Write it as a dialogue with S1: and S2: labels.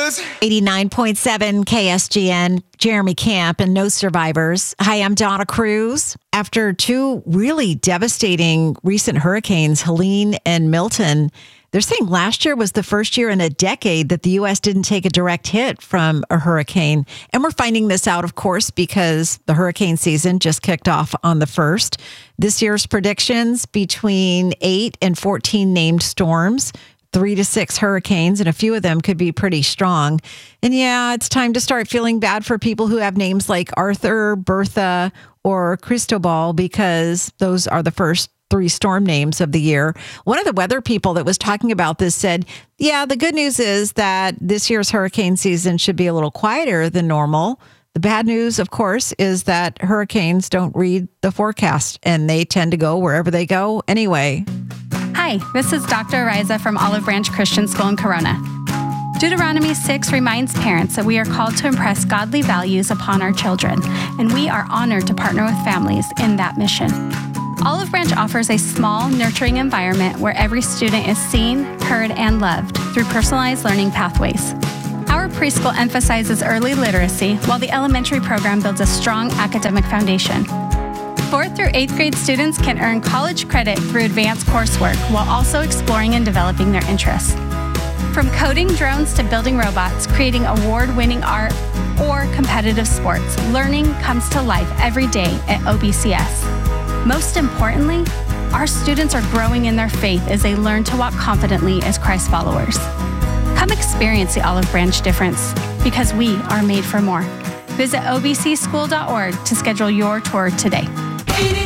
S1: news.
S2: 89.7 KSGN, Jeremy Camp, and no survivors. Hi, I'm Donna Cruz. After two really devastating recent hurricanes, Helene and Milton, they're saying last year was the first year in a decade that the U.S. didn't take a direct hit from a hurricane. And we're finding this out, of course, because the hurricane season just kicked off on the 1st. This year's predictions between 8 and 14 named storms, 3 to 6 hurricanes, and a few of them could be pretty strong. And yeah, it's time to start feeling bad for people who have names like Arthur, Bertha, or Cristobal, because those are the first 3 storm names of the year. One of the weather people that was talking about this said, yeah, the good news is that this year's hurricane season should be a little quieter than normal. The bad news, of course, is that hurricanes don't read the forecast and they tend to go wherever they go anyway.
S3: Hi, this is Dr. Ariza from Olive Branch Christian School in Corona. Deuteronomy 6 reminds parents that we are called to impress godly values upon our children, and we are honored to partner with families in that mission. Olive Branch offers a small, nurturing environment where every student is seen, heard, and loved through personalized learning pathways. Our preschool emphasizes early literacy, while the elementary program builds a strong academic foundation. 4th through 8th grade students can earn college credit through advanced coursework while also exploring and developing their interests. From coding drones to building robots, creating award-winning art, or competitive sports, learning comes to life every day at OBCS. Most importantly, our students are growing in their faith as they learn to walk confidently as Christ followers. Come experience the Olive Branch difference, because we are made for more. Visit obcschool.org to schedule your tour today.